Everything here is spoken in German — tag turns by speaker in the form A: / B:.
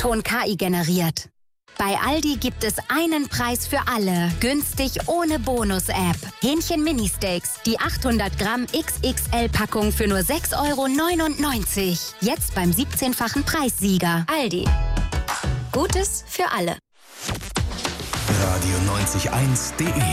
A: O-Ton KI generiert. Bei Aldi gibt es einen Preis für alle. Günstig ohne Bonus-App. Hähnchen Mini-Steaks. Die 800 Gramm XXL-Packung für nur 6,99 €. Jetzt beim 17-fachen Preissieger. Aldi. Gutes für alle.
B: Radio 90.1.de